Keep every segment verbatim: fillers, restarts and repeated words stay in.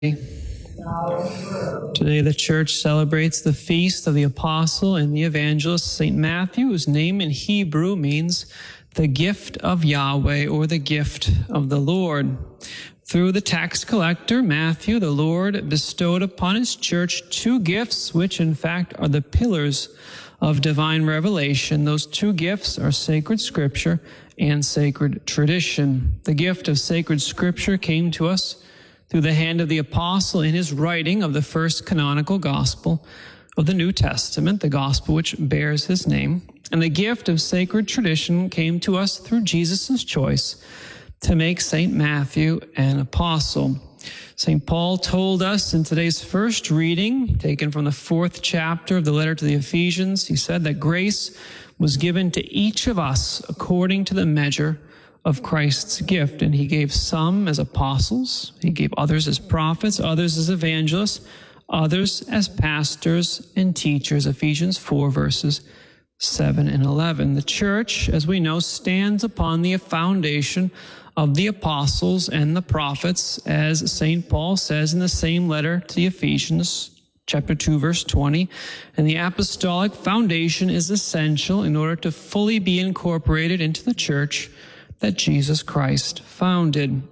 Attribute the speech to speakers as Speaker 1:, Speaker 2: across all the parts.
Speaker 1: Today the church celebrates the feast of the apostle and the evangelist Saint Matthew, whose name in Hebrew means the gift of Yahweh, or the gift of the Lord. Through the tax collector, Matthew, the Lord bestowed upon his church two gifts, which in fact are the pillars of divine revelation. Those two gifts are sacred scripture and sacred tradition. The gift of sacred scripture came to us through the hand of the apostle in his writing of the first canonical gospel of the New Testament, the gospel which bears his name. And the gift of sacred tradition came to us through Jesus' choice to make Saint Matthew an apostle. Saint Paul told us in today's first reading, taken from the fourth chapter of the letter to the Ephesians, he said that grace was given to each of us according to the measure of Christ's gift. And he gave some as apostles, he gave others as prophets, others as evangelists, others as pastors and teachers. Ephesians four, verses seven and eleven. The church, as we know, stands upon the foundation of the apostles and the prophets, as Saint Paul says in the same letter to the Ephesians, chapter two, verse twenty. And the apostolic foundation is essential in order to fully be incorporated into the church that Jesus Christ founded.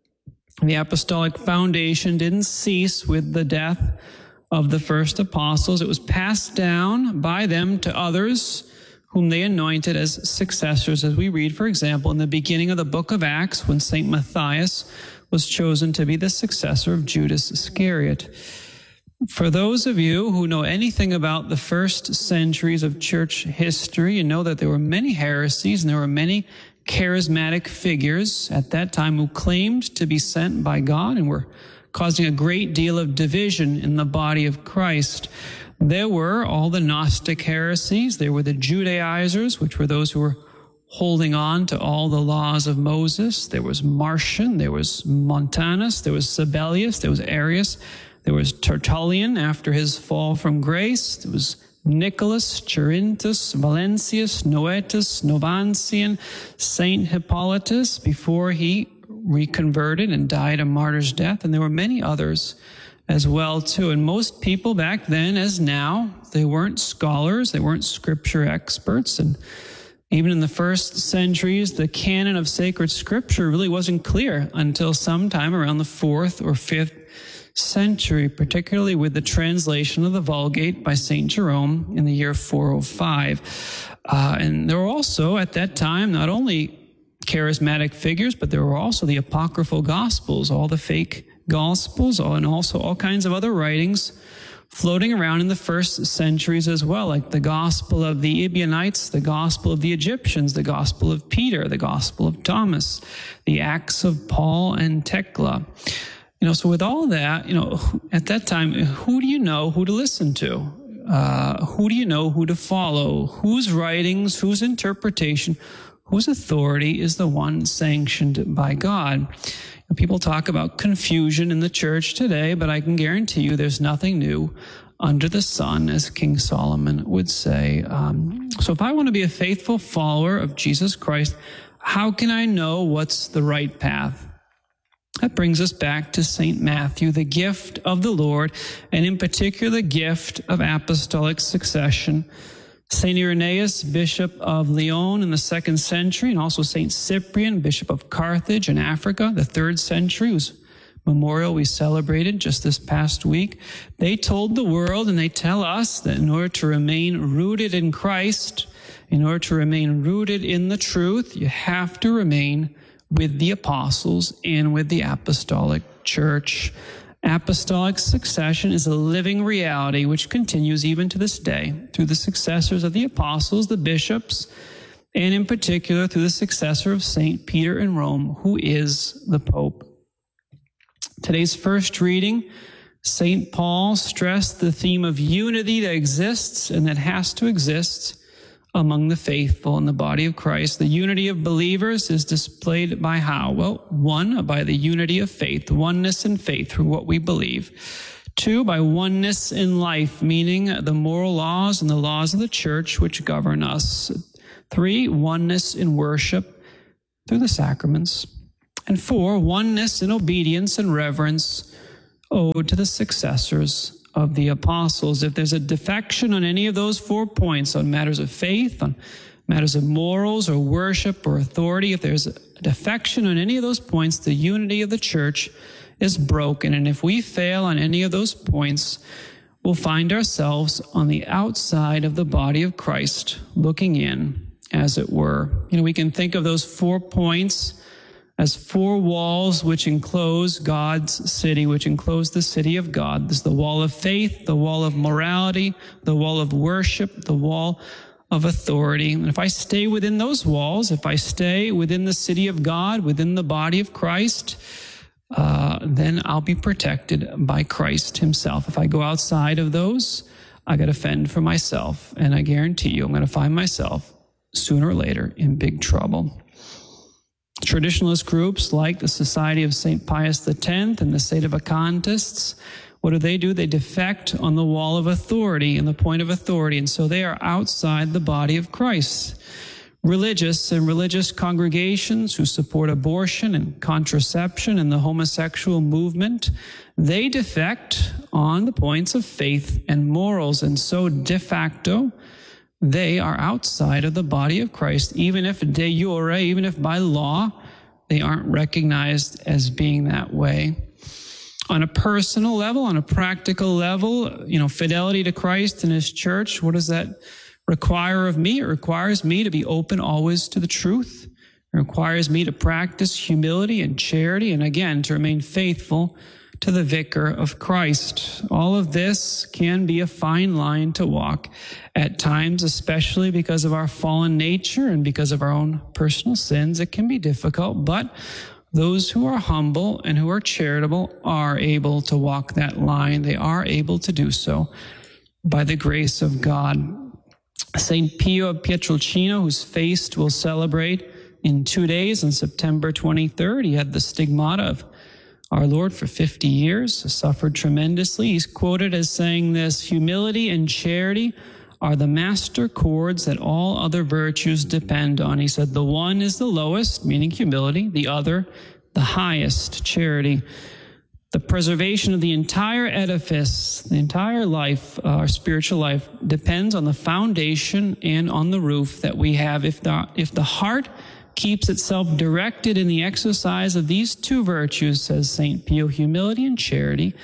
Speaker 1: The apostolic foundation didn't cease with the death of the first apostles. It was passed down by them to others whom they anointed as successors, as we read, for example, in the beginning of the book of Acts, when Saint Matthias was chosen to be the successor of Judas Iscariot. For those of you who know anything about the first centuries of church history, you know that there were many heresies and there were many charismatic figures at that time who claimed to be sent by God and were causing a great deal of division in the body of Christ. There were all the Gnostic heresies. There were the Judaizers, which were those who were holding on to all the laws of Moses. There was Marcion, there was Montanus, there was Sabellius, there was Arius, there was Tertullian after his fall from grace, there was Nicholas, Cherintus, Valentius, Noetus, Novancian, Saint Hippolytus before he reconverted and died a martyr's death. And there were many others as well, too. And most people back then, as now, they weren't scholars, they weren't scripture experts. And even in the first centuries, the canon of sacred scripture really wasn't clear until sometime around the fourth or fifth century, particularly with the translation of the Vulgate by Saint Jerome in the year four oh five. Uh, and there were also, at that time, not only charismatic figures, but there were also the apocryphal gospels, all the fake gospels, and also all kinds of other writings floating around in the first centuries as well, like the gospel of the Ebionites, the gospel of the Egyptians, the gospel of Peter, the gospel of Thomas, the Acts of Paul and Thecla. You know, so with all that, you know, at that time, who do you know who to listen to? Uh, who do you know who to follow? Whose writings, whose interpretation, whose authority is the one sanctioned by God? And people talk about confusion in the church today, but I can guarantee you there's nothing new under the sun, as King Solomon would say. Um, so if I want to be a faithful follower of Jesus Christ, how can I know what's the right path? That brings us back to Saint Matthew, the gift of the Lord, and in particular the gift of apostolic succession. Saint Irenaeus, Bishop of Lyon in the second century, and also Saint Cyprian, Bishop of Carthage in Africa, the third century, whose memorial we celebrated just this past week. They told the world, and they tell us, that in order to remain rooted in Christ, in order to remain rooted in the truth, you have to remain with the apostles and with the apostolic church. Apostolic succession is a living reality which continues even to this day through the successors of the apostles, the bishops, and in particular through the successor of Saint Peter in Rome, who is the Pope. Today's first reading, Saint Paul stressed the theme of unity that exists and that has to exist among the faithful in the body of Christ. The unity of believers is displayed by how? Well, one, by the unity of faith, oneness in faith through what we believe. Two, by oneness in life, meaning the moral laws and the laws of the church which govern us. Three, oneness in worship through the sacraments. And four, oneness in obedience and reverence owed to the successors of the apostles. If there's a defection on any of those four points, on matters of faith, on matters of morals or worship or authority, if there's a defection on any of those points, the unity of the church is broken. And if we fail on any of those points, we'll find ourselves on the outside of the body of Christ, looking in, as it were. You know, we can think of those four points as four walls which enclose God's city, which enclose the city of God. There's the wall of faith, the wall of morality, the wall of worship, the wall of authority. And if I stay within those walls, if I stay within the city of God, within the body of Christ, uh, then I'll be protected by Christ himself. If I go outside of those, I got to fend for myself. And I guarantee you, I'm going to find myself sooner or later in big trouble. Traditionalist groups like the Society of Saint Pius X and the Sedevacantists, what do they do? They defect on the wall of authority and the point of authority, and so they are outside the body of Christ. Religious and religious congregations who support abortion and contraception and the homosexual movement, they defect on the points of faith and morals, and so de facto, they are outside of the body of Christ, even if de jure, even if by law, they aren't recognized as being that way. On a personal level, on a practical level, you know, fidelity to Christ and his church, what does that require of me? It requires me to be open always to the truth. It requires me to practice humility and charity, and again, to remain faithful to the vicar of Christ. All of this can be a fine line to walk at times, especially because of our fallen nature and because of our own personal sins. It can be difficult, but those who are humble and who are charitable are able to walk that line. They are able to do so by the grace of God. Saint Pio of Pietrelcina, whose feast we'll celebrate in two days on September twenty-third, he had the stigmata of our Lord for fifty years, suffered tremendously. He's quoted as saying this: humility and charity are the master chords that all other virtues depend on. He said the one is the lowest, meaning humility, the other, the highest, charity. The preservation of the entire edifice, the entire life, uh, our spiritual life, depends on the foundation and on the roof that we have. If the, if the heart keeps itself directed in the exercise of these two virtues, says Saint Pio, humility and charity,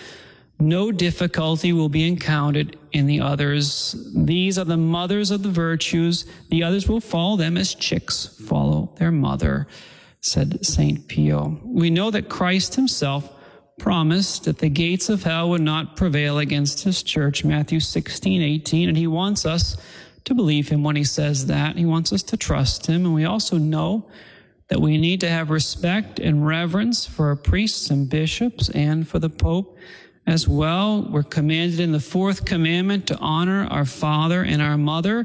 Speaker 1: no difficulty will be encountered in the others. These are the mothers of the virtues. The others will follow them as chicks follow their mother, said Saint Pio. We know that Christ himself promised that the gates of hell would not prevail against his church, Matthew sixteen eighteen, and he wants us to believe him when he says that. He wants us to trust him, and we also know that we need to have respect and reverence for our priests and bishops and for the Pope as well. We're commanded in the fourth commandment to honor our father and our mother.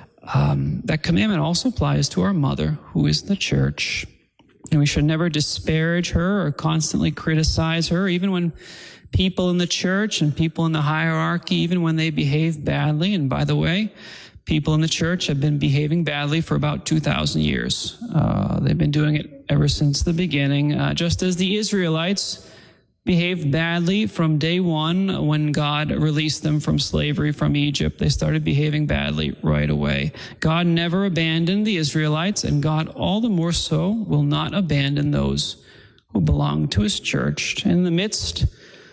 Speaker 1: Um, that commandment also applies to our mother, who is the church. And we should never disparage her or constantly criticize her, even when people in the church and people in the hierarchy, even when they behave badly. And by the way, people in the church have been behaving badly for about two thousand years. Uh, they've been doing it ever since the beginning, uh, just as the Israelites behaved badly from day one when God released them from slavery from Egypt. They started behaving badly right away. God never abandoned the Israelites, and God all the more so will not abandon those who belong to his church. In the midst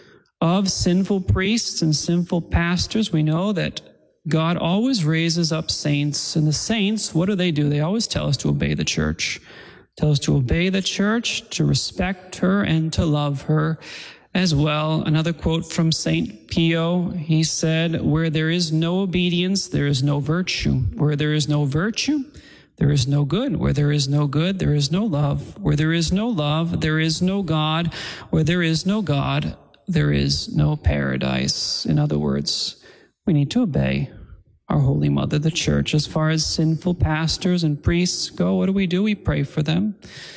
Speaker 1: of sinful priests and sinful pastors, we know that God always raises up saints, and the saints, what do they do? They always tell us to obey the church. Tell us to obey the church, to respect her, and to love her as well. Another quote from Saint Pio, he said, where there is no obedience, there is no virtue. Where there is no virtue, there is no good. Where there is no good, there is no love. Where there is no love, there is no God. Where there is no God, there is no paradise. In other words, we need to obey our Holy Mother, the Church. As far as sinful pastors and priests go, what do we do? We pray for them.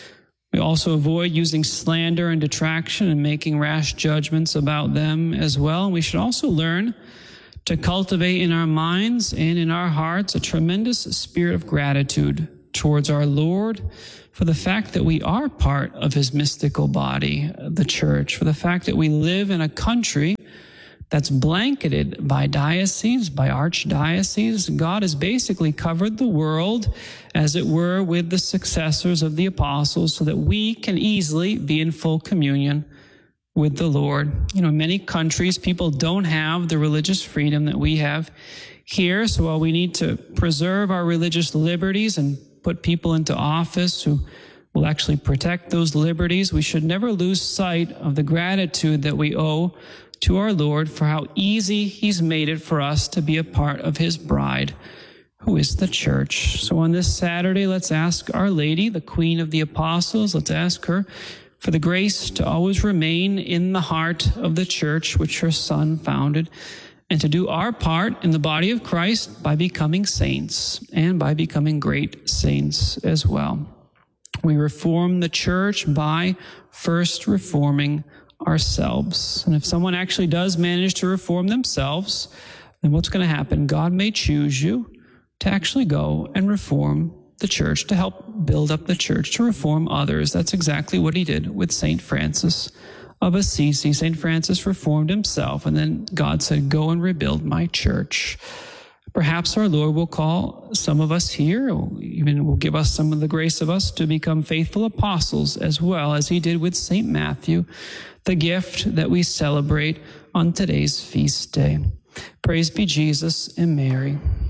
Speaker 1: We also avoid using slander and detraction and making rash judgments about them as well. And we should also learn to cultivate in our minds and in our hearts a tremendous spirit of gratitude towards our Lord for the fact that we are part of his mystical body, the church, for the fact that we live in a country that's blanketed by dioceses, by archdioceses. God has basically covered the world, as it were, with the successors of the apostles so that we can easily be in full communion with the Lord. You know, in many countries, people don't have the religious freedom that we have here. So while we need to preserve our religious liberties and put people into office who will actually protect those liberties, we should never lose sight of the gratitude that we owe to our Lord for how easy he's made it for us to be a part of his bride, who is the church. So on this Saturday, let's ask Our Lady, the Queen of the Apostles, let's ask her for the grace to always remain in the heart of the church which her Son founded, and to do our part in the body of Christ by becoming saints and by becoming great saints as well. We reform the church by first reforming ourselves. And if someone actually does manage to reform themselves, then what's going to happen? God may choose you to actually go and reform the church, to help build up the church, to reform others. That's exactly what he did with Saint Francis of Assisi. Saint Francis reformed himself, and then God said, go and rebuild my church. Perhaps our Lord will call some of us here, or even will give us some of the grace of us to become faithful apostles, as well as he did with Saint Matthew, the gift that we celebrate on today's feast day. Praise be Jesus and Mary.